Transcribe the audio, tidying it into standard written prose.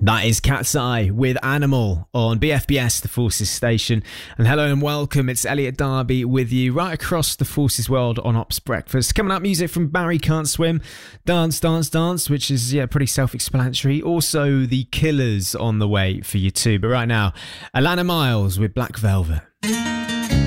That is Cat's Eye with Animal on BFBS, the Forces station. And hello and welcome, it's Elliot Darby with you right across the Forces world on Ops Breakfast. Coming up, music from Barry Can't Swim, Dance, Dance, Dance, which is pretty self-explanatory. Also, The Killers on the way for you too. But right now, Alana Miles with Black Velvet.